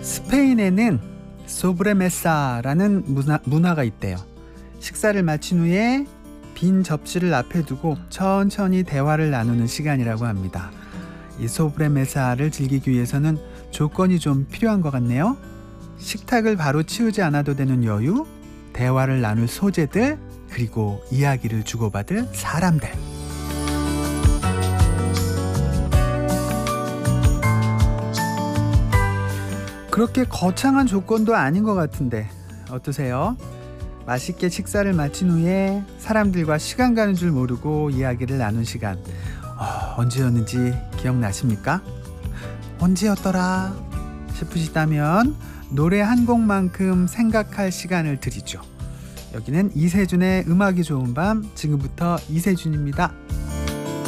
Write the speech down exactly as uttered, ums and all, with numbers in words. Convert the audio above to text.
스페인에는 소브레메사라는 문화, 문화가 있대요. 식사를 마친 후에 빈 접시를 앞에 두고 천천히 대화를 나누는 시간이라고 합니다. 이 소브레메사를 즐기기 위해서는 조건이 좀 필요한 것 같네요. 식탁을 바로 치우지 않아도 되는 여유, 대화를 나눌 소재들, 그리고 이야기를 주고받을 사람들. 그렇게 거창한 조건도 아닌 것 같은데 어떠세요? 맛있게 식사를 마친 후에 사람들과 시간 가는 줄 모르고 이야기를 나눈 시간, 어, 언제였는지 기억나십니까? 언제였더라 싶으시다면 노래 한 곡만큼 생각할 시간을 드리죠. 여기는 이세준의 음악이 좋은 밤, 지금부터 이세준입니다.